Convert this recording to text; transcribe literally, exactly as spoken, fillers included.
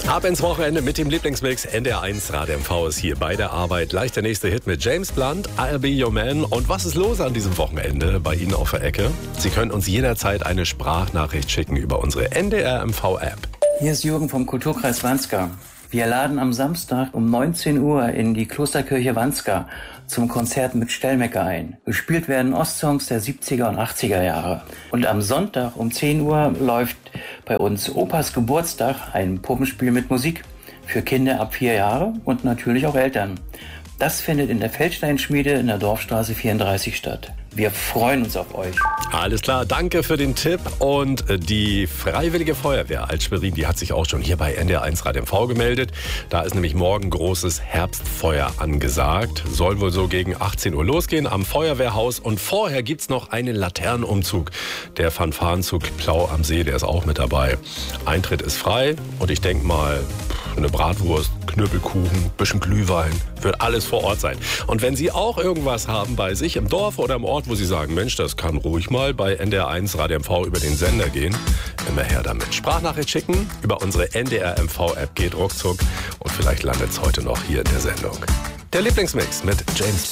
Ab ins Wochenende mit dem Lieblingsmix. N D R eins Radio M V ist hier bei der Arbeit. Gleich der nächste Hit mit James Blunt, I'll Be Your Man. Und was ist los an diesem Wochenende bei Ihnen auf der Ecke? Sie können uns jederzeit eine Sprachnachricht schicken über unsere N D R M V-App. Hier ist Jürgen vom Kulturkreis Wanska. Wir laden am Samstag um neunzehn Uhr in die Klosterkirche Wanska zum Konzert mit Stellmecker ein. Gespielt werden Ostsongs der siebziger und achtziger Jahre. Und am Sonntag um zehn Uhr läuft bei uns Opas Geburtstag, ein Puppenspiel mit Musik für Kinder ab vier Jahre und natürlich auch Eltern. Das findet in der Feldsteinschmiede in der Dorfstraße vierunddreißig statt. Wir freuen uns auf euch. Alles klar, danke für den Tipp. Und die Freiwillige Feuerwehr Alt-Schwerin, die hat sich auch schon hier bei N D R eins Radio M V gemeldet. Da ist nämlich morgen großes Herbstfeuer angesagt. Soll wohl so gegen achtzehn Uhr losgehen am Feuerwehrhaus. Und vorher gibt's noch einen Laternenumzug. Der Fanfarenzug Plau am See, der ist auch mit dabei. Eintritt ist frei und ich denke mal, eine Bratwurst, Knüppelkuchen, bisschen Glühwein, wird alles vor Ort sein. Und wenn Sie auch irgendwas haben bei sich im Dorf oder im Ort, wo Sie sagen, Mensch, das kann ruhig mal bei N D R eins Radio M V über den Sender gehen, immer her damit. Sprachnachricht schicken über unsere N D R M V-App, geht ruckzuck und vielleicht landet es heute noch hier in der Sendung. Der Lieblingsmix mit James